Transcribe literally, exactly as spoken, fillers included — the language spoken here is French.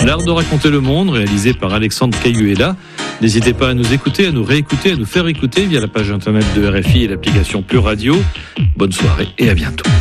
L'art de raconter le monde, réalisé par Alexandre Cayuela. N'hésitez pas à nous écouter, à nous réécouter, à nous faire écouter via la page internet de R F I et l'application Pure Radio. Bonne soirée et à bientôt.